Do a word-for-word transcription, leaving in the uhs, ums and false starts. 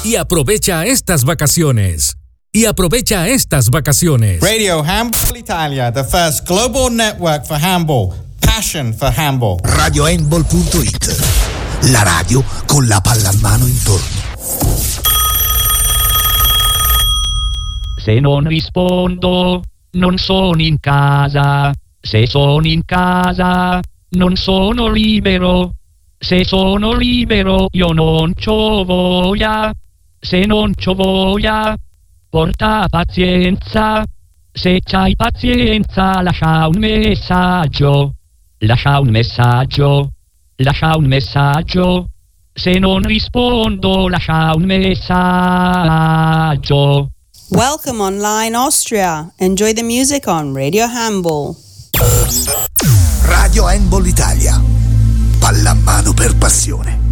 Y aprovecha estas vacaciones. Y aprovecha estas vacaciones. Radio Handball Italia, the first global network for handball. Passion for handball. radio handball punto it. La radio con la palla a mano intorno. Se non rispondo, non sono in casa. Se sono in casa, non sono libero. Se sono libero, io non c'ho voglia. Se non c'ho voglia, porta pazienza. Se c'hai pazienza, lascia un messaggio. Lascia un messaggio. Lascia un messaggio. Se non rispondo, lascia un messaggio. Welcome online Austria. Enjoy the music on Radio Handball. Radio Handball Italia. Pallamano per passione.